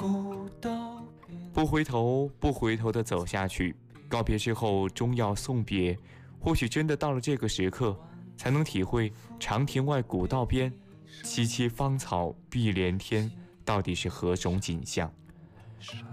不回头，不回头地走下去。告别之后，终要送别。或许真的到了这个时刻，才能体会长亭外古道边，萋萋芳草碧连天到底是何种景象。